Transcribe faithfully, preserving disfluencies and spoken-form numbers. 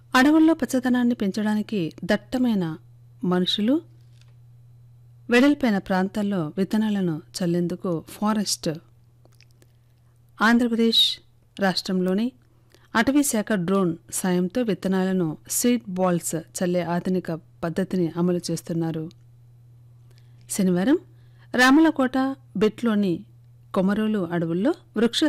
అడవుల్లో పచ్చదనాన్ని పెంచడానికి దట్టమైన మనుషులు వెడల్పైన ప్రాంతాల్లో విత్తనాలను చల్లేందుకు ఫారెస్ట్ ఆంధ్రప్రదేశ్ రాష్ట్రంలోని అటవీ శాఖ డ్రోన్ సాయంతో విత్తనాలను సీడ్ బాల్స్ చల్లే ఆధునిక పద్ధతిని అమలు చేస్తున్నారు. శనివారం రామలకోట బెట్లోని కొమరోలు అడవుల్లో వృక్ష